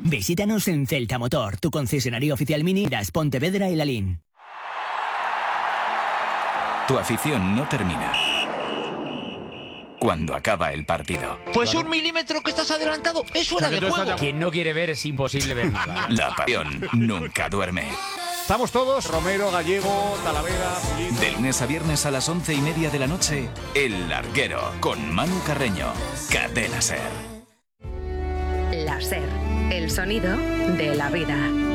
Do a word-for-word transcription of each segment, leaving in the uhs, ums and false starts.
Visítanos en Celta Motor, tu concesionario oficial Mini, Das Pontevedra y Lalín. Tu afición no termina cuando acaba el partido. Pues un milímetro que estás adelantado es fuera de juego. Quien no quiere ver es imposible ver nada. La pasión nunca duerme. Estamos todos, Romero, Gallego, Talavera, Pulido. De lunes a viernes a las once y media de la noche, El Larguero, con Manu Carreño. Cadena Ser. La Ser, el sonido de la vida.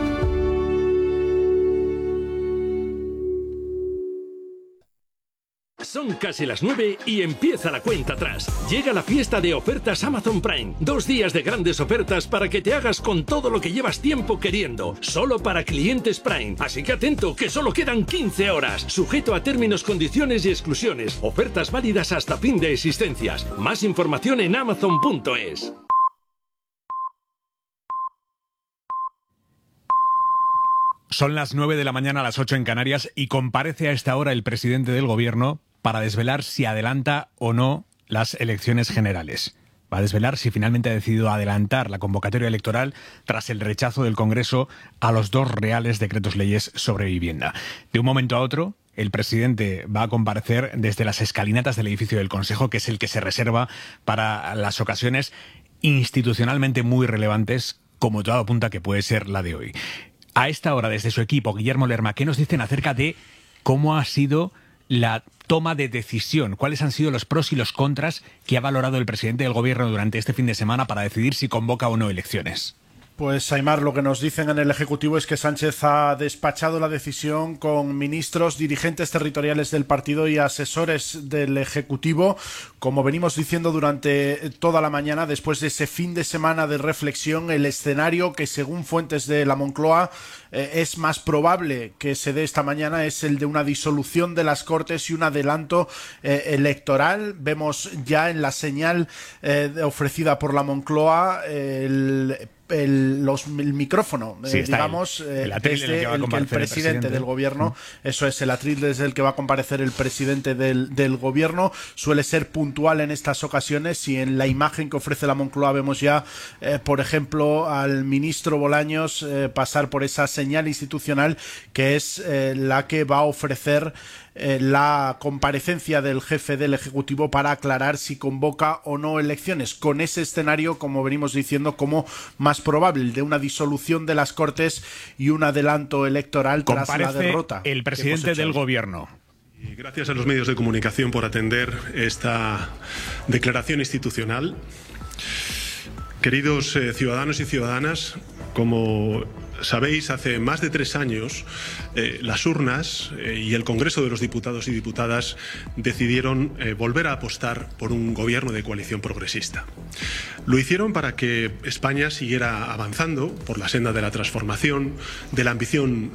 Son casi las nueve y empieza la cuenta atrás. Llega la fiesta de ofertas Amazon Prime. Dos días de grandes ofertas para que te hagas con todo lo que llevas tiempo queriendo. Solo para clientes Prime. Así que atento, que solo quedan quince horas. Sujeto a términos, condiciones y exclusiones. Ofertas válidas hasta fin de existencias. Más información en amazon punto es. Son las nueve de la mañana, a las ocho en Canarias, y comparece a esta hora el presidente del Gobierno para desvelar si adelanta o no las elecciones generales. Va a desvelar si finalmente ha decidido adelantar la convocatoria electoral tras el rechazo del Congreso a los dos reales decretos leyes sobre vivienda. De un momento a otro, el presidente va a comparecer desde las escalinatas del edificio del Consejo, que es el que se reserva para las ocasiones institucionalmente muy relevantes, como todo apunta que puede ser la de hoy. A esta hora, desde su equipo, Guillermo Lerma, ¿qué nos dicen acerca de cómo ha sido la toma de decisión? ¿Cuáles han sido los pros y los contras que ha valorado el presidente del Gobierno durante este fin de semana para decidir si convoca o no elecciones? Pues, Aimar, lo que nos dicen en el Ejecutivo es que Sánchez ha despachado la decisión con ministros, dirigentes territoriales del partido y asesores del Ejecutivo, como venimos diciendo durante toda la mañana, después de ese fin de semana de reflexión. El escenario que, según fuentes de la Moncloa, eh, es más probable que se dé esta mañana es el de una disolución de las Cortes y un adelanto eh, electoral. Vemos ya en la señal eh, ofrecida por la Moncloa eh, el... El, los, el micrófono, sí, eh, digamos, el, el eh, atril desde el que, el, que el, presidente el presidente del gobierno, mm. eso es, el atril desde el que va a comparecer el presidente del, del gobierno, suele ser puntual en estas ocasiones, y en la imagen que ofrece la Moncloa vemos ya, eh, por ejemplo, al ministro Bolaños eh, pasar por esa señal institucional que es eh, la que va a ofrecer Eh, la comparecencia del jefe del Ejecutivo para aclarar si convoca o no elecciones, con ese escenario, como venimos diciendo, como más probable, el de una disolución de las Cortes y un adelanto electoral tras Comparece la derrota. El presidente del Gobierno. Y gracias a los medios de comunicación por atender esta declaración institucional. Queridos eh, ciudadanos y ciudadanas, como sabéis, hace más de tres años eh, las urnas eh, y el Congreso de los Diputados y Diputadas decidieron eh, volver a apostar por un gobierno de coalición progresista. Lo hicieron para que España siguiera avanzando por la senda de la transformación, de la ambición